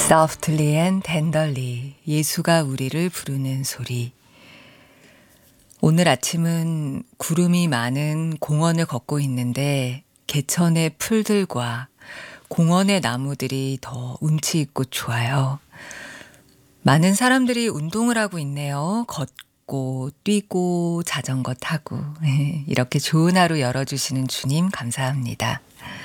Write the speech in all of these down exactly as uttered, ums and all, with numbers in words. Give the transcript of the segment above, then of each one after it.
Softly and tenderly 예수가 우리를 부르는 소리. 오늘 아침은 구름이 많은 공원을 걷고 있는데 개천의 풀들과 공원의 나무들이 더 운치 있고 좋아요. 많은 사람들이 운동을 하고 있네요. 걷고 뛰고 자전거 타고 이렇게 좋은 하루 열어주시는 주님 감사합니다.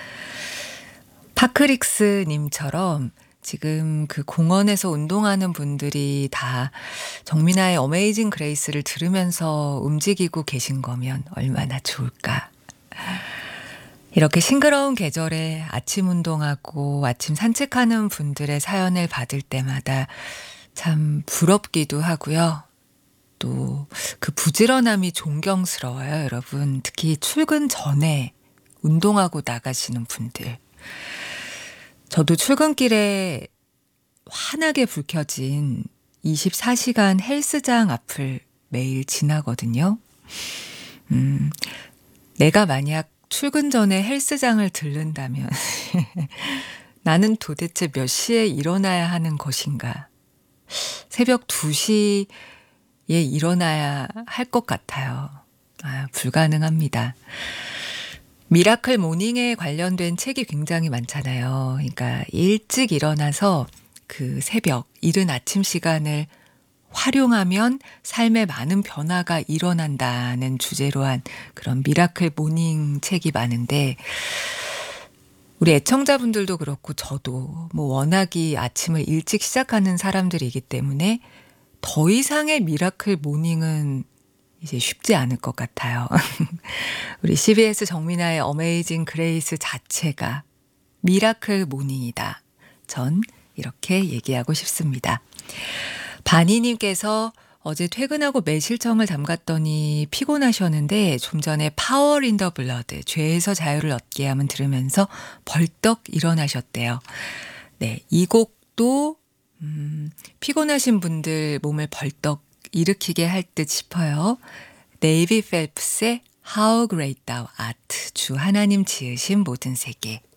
파크릭스님처럼 지금 그 공원에서 운동하는 분들이 다 정민아의 어메이징 그레이스를 들으면서 움직이고 계신 거면 얼마나 좋을까. 이렇게 싱그러운 계절에 아침 운동하고 아침 산책하는 분들의 사연을 받을 때마다 참 부럽기도 하고요. 또 그 부지런함이 존경스러워요, 여러분. 특히 출근 전에 운동하고 나가시는 분들. 저도 출근길에 환하게 불 켜진 이십사 시간 헬스장 앞을 매일 지나거든요. 음, 내가 만약 출근 전에 헬스장을 들른다면 나는 도대체 몇 시에 일어나야 하는 것인가? 새벽 두 시에 일어나야 할 것 같아요. 아, 불가능합니다. 미라클 모닝에 관련된 책이 굉장히 많잖아요. 그러니까 일찍 일어나서 그 새벽, 이른 아침 시간을 활용하면 삶에 많은 변화가 일어난다는 주제로 한 그런 미라클 모닝 책이 많은데 우리 애청자분들도 그렇고 저도 뭐 워낙이 아침을 일찍 시작하는 사람들이기 때문에 더 이상의 미라클 모닝은 이제 쉽지 않을 것 같아요. 우리 씨비에스 정민아의 어메이징 그레이스 자체가 미라클 모닝이다. 전 이렇게 얘기하고 싶습니다. 바니님께서 어제 퇴근하고 매실청을 담갔더니 피곤하셨는데 좀 전에 파워 인 더 블러드 죄에서 자유를 얻게 하면 들으면서 벌떡 일어나셨대요. 네, 이 곡도 음, 피곤하신 분들 몸을 벌떡 일으키게 할 듯 싶어요. 네이비 펠프스의 How Great Thou Art, 주 하나님 지으신 모든 세계.